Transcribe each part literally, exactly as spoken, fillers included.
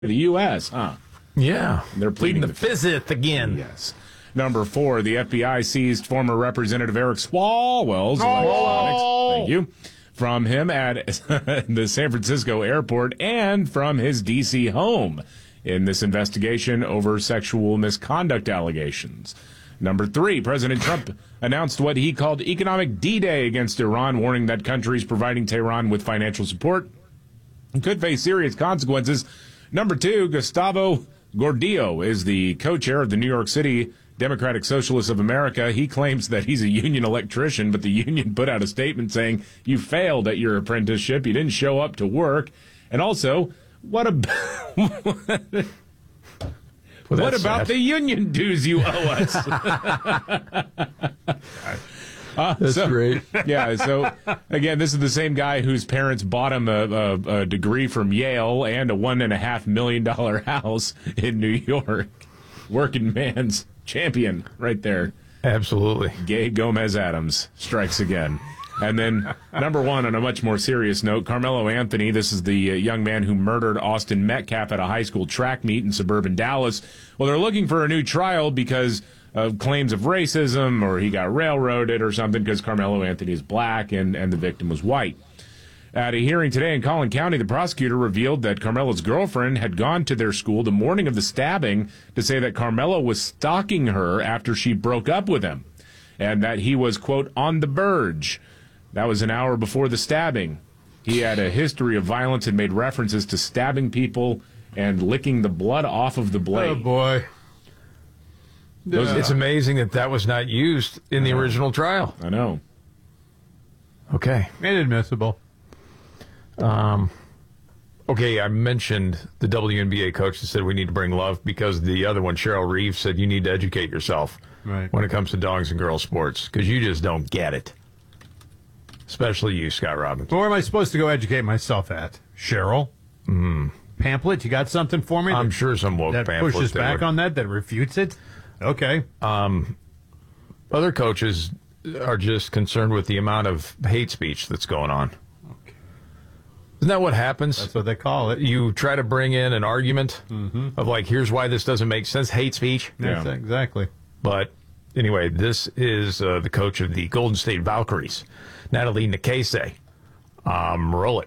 the U S, huh? Yeah. They're pleading the, the fifth again. Yes. Number four, the F B I seized former Representative Eric Swalwell's Oh. electronics. Thank you. From him at the San Francisco airport and from his D C home in this investigation over sexual misconduct allegations. Number three, President Trump announced what he called economic D-Day against Iran, warning that countries providing Tehran with financial support could face serious consequences. Number two, Gustavo Gordillo is the co-chair of the New York City Democratic Socialists of America. He claims that he's a union electrician, but the union put out a statement saying you failed at your apprenticeship, you didn't show up to work. And also, what about well, what about sad. the union dues you owe us? Uh, That's so, great. Yeah, so, again, this is the same guy whose parents bought him a, a, a degree from Yale and a one and a half million dollar house in New York. Working man's champion right there. Absolutely. Gay Gomez Adams strikes again. And then, number one, on a much more serious note, Carmelo Anthony. This is the uh, young man who murdered Austin Metcalf at a high school track meet in suburban Dallas. Well, they're looking for a new trial because of claims of racism, or he got railroaded or something, because Carmelo Anthony is black and, and the victim was white. At a hearing today in Collin County, the prosecutor revealed that Carmelo's girlfriend had gone to their school the morning of the stabbing to say that Carmelo was stalking her after she broke up with him, and that he was, quote, on the verge. That was an hour before the stabbing. He had a history of violence and made references to stabbing people and licking the blood off of the blade. Oh, boy. Those, It's amazing that that was not used in the original trial. I know. Okay. Inadmissible. Um, okay, I mentioned the W N B A coach that said we need to bring love because the other one, Cheryl Reeves, said you need to educate yourself Right. when it comes to dogs and girls sports because you just don't get it. Especially you, Scott Robbins. Where am I supposed to go educate myself at? Cheryl? Mm. Pamphlet? You got something for me? I'm that, sure some woke that pamphlet pushes that back would- on that, that refutes it? Okay. Um, other coaches are just concerned with the amount of hate speech that's going on. Okay. Isn't that what happens? That's what they call it. You try to bring in an argument Mm-hmm. of like, here's why this doesn't make sense. Hate speech. That's Yeah. exactly. But anyway, this is uh, the coach of the Golden State Valkyries, Natalie Nikese. Um, roll it.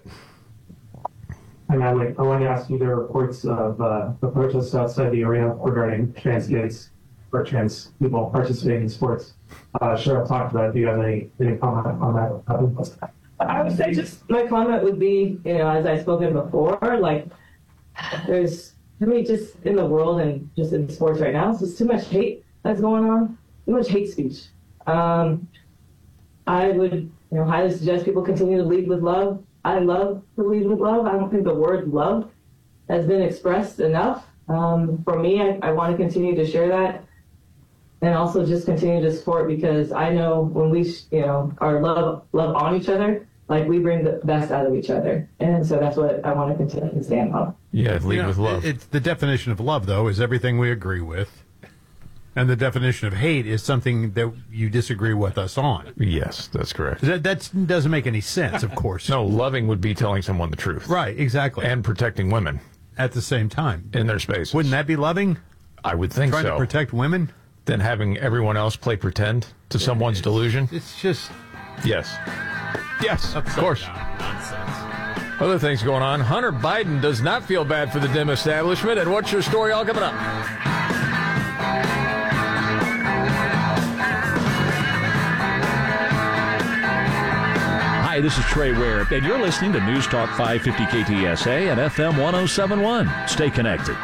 And I, like, I want to ask you the reports of uh, the protests outside the arena regarding trans kids or trans people participating in sports. Uh, Cheryl talked about it. Do you have any, any comment on that? I would say just my comment would be, you know, as I've spoken before, like there's, I mean, just in the world and just in sports right now, there's too much hate that's going on, too much hate speech. Um, I would, you know, highly suggest people continue to lead with love. I love to lead with love. I don't think the word love has been expressed enough. Um, for me, I, I want to continue to share that. And also just continue to support because I know when we, you know, are love love on each other, like we bring the best out of each other. And so that's what I want to continue to stand on. Yeah, lead You know, with love. It's the definition of love, though, is everything we agree with. And the definition of hate is something that you disagree with us on. Yes, that's correct. That that's, doesn't make any sense, of course. No, loving would be telling someone the truth. Right, exactly. And protecting women at the same time. in their spaces. Wouldn't that be loving? I would think Trying so. to protect women? Then having everyone else play pretend to someone's delusion? It's just... Yes. Yes, of course. Nonsense. Other things going on. Hunter Biden does not feel bad for the dim establishment. And what's your story all coming up? Hi, this is Trey Ware, and you're listening to News Talk five fifty K T S A and F M one oh seven point one. Stay connected.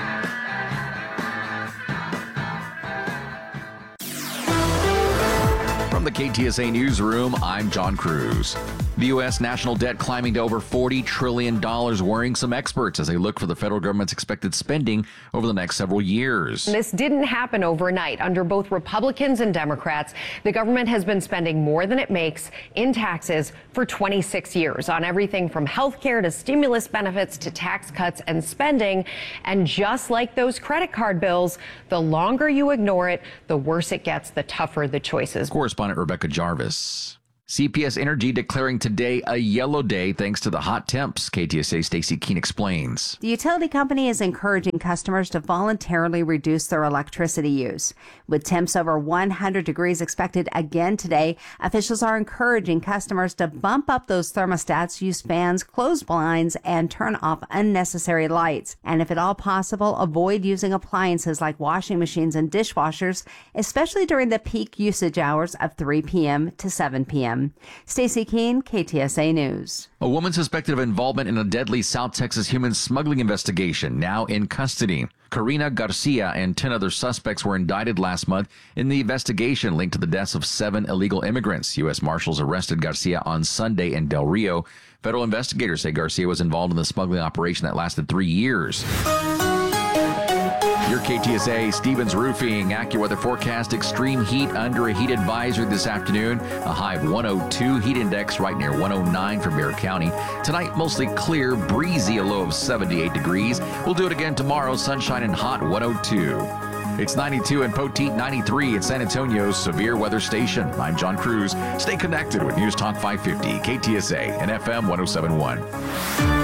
From the K T S A Newsroom, I'm John Cruz. The U S national debt climbing to over forty trillion dollars, worrying some experts as they look for the federal government's expected spending over the next several years. This didn't happen overnight. Under both Republicans and Democrats, the government has been spending more than it makes in taxes for twenty-six years on everything from health care to stimulus benefits to tax cuts and spending. And just like those credit card bills, the longer you ignore it, the worse it gets, the tougher the choices. Correspondent Rebecca Jarvis. C P S Energy declaring today a yellow day thanks to the hot temps. K T S A Stacey Keene explains. The utility company is encouraging customers to voluntarily reduce their electricity use. With temps over one hundred degrees expected again today, officials are encouraging customers to bump up those thermostats, use fans, close blinds, and turn off unnecessary lights. And if at all possible, avoid using appliances like washing machines and dishwashers, especially during the peak usage hours of three p.m. to seven p.m. Stacey Keene, K T S A News. A woman suspected of involvement in a deadly South Texas human smuggling investigation, now in custody. Karina Garcia and ten other suspects were indicted last month in the investigation linked to the deaths of seven illegal immigrants. U S Marshals arrested Garcia on Sunday in Del Rio. Federal investigators say Garcia was involved in the smuggling operation that lasted three years. Your K T S A Stevens Roofing AccuWeather forecast: extreme heat under a heat advisory this afternoon. A high of one oh two, heat index right near one oh nine for Bexar County. Tonight, mostly clear, breezy, a low of seventy-eight degrees. We'll do it again tomorrow, sunshine and hot, one oh two. It's ninety-two in Poteet, ninety-three at San Antonio's severe weather station. I'm John Cruz. Stay connected with News Talk five fifty, K T S A, and F M one oh seven point one.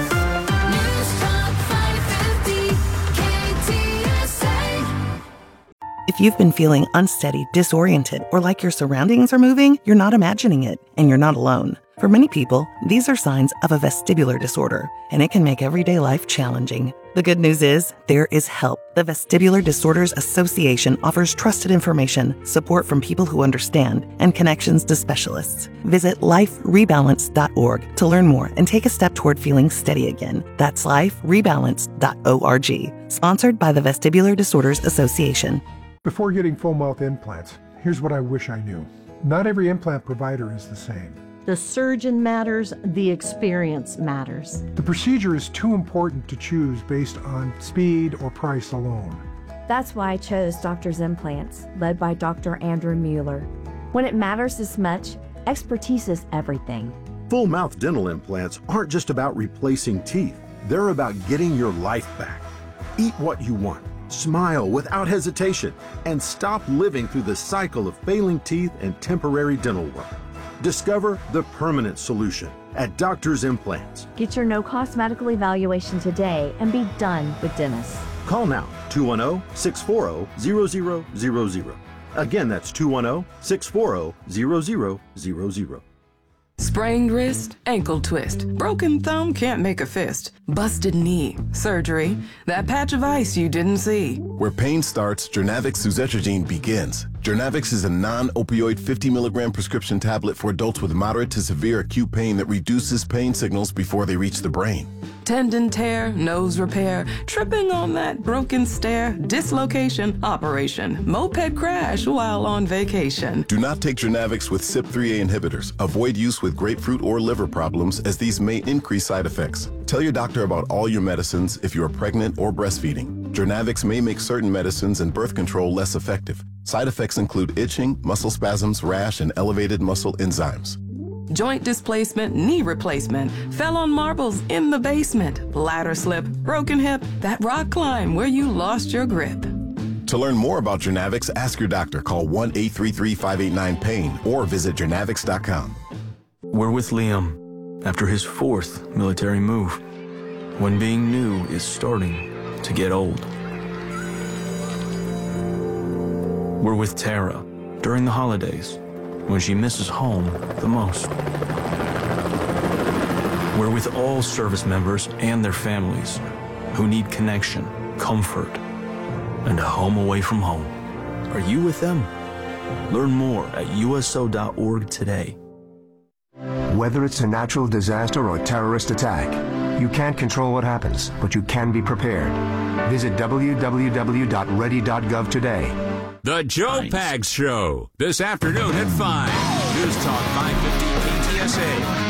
If you've been feeling unsteady, disoriented, or like your surroundings are moving, you're not imagining it, and you're not alone. For many people, these are signs of a vestibular disorder, and it can make everyday life challenging. The good news is, there is help. The Vestibular Disorders Association offers trusted information, support from people who understand, and connections to specialists. Visit life rebalance dot org to learn more and take a step toward feeling steady again. That's life rebalance dot org. Sponsored by the Vestibular Disorders Association. Before getting full mouth implants, here's what I wish I knew. Not every implant provider is the same. The surgeon matters, the experience matters. The procedure is too important to choose based on speed or price alone. That's why I chose Doctor's Implants, led by Doctor Andrew Mueller. When it matters this much, expertise is everything. Full mouth dental implants aren't just about replacing teeth. They're about getting your life back. Eat what you want. Smile without hesitation, and stop living through the cycle of failing teeth and temporary dental work. Discover the permanent solution at Doctor's Implants. Get your no-cost medical evaluation today and be done with dentists. Call now, two one zero, six four zero, zero zero zero zero. Again, that's two one zero, six four zero, zero zero zero zero. Sprained wrist, ankle twist, broken thumb, can't make a fist, busted knee, surgery, that patch of ice you didn't see. Where pain starts, Jernavix suzetrigine begins. Jernavix is a non-opioid fifty milligram prescription tablet for adults with moderate to severe acute pain that reduces pain signals before they reach the brain. Tendon tear, nose repair, tripping on that broken stair, dislocation, operation, moped crash while on vacation. Do not take Jernavix with C Y P three A inhibitors. Avoid use with grapefruit or liver problems, as these may increase side effects. Tell your doctor about all your medicines if you are pregnant or breastfeeding. Jernavix may make certain medicines and birth control less effective. Side effects include itching, muscle spasms, rash, and elevated muscle enzymes. Joint displacement, knee replacement, fell on marbles in the basement, ladder slip, broken hip, that rock climb where you lost your grip. To learn more about Jernavix, ask your doctor. Call one eight three three, five eight nine, pain or visit jernavix dot com. We're with Liam after his fourth military move, when being new is starting to get old. We're with Tara during the holidays, when she misses home the most. We're with all service members and their families who need connection, comfort, and a home away from home. Are you with them? Learn more at U S O dot org today. Whether it's a natural disaster or terrorist attack, you can't control what happens, but you can be prepared. Visit w w w dot ready dot gov today. The Joe Pags Show, this afternoon at five. News Talk five fifty K T S A.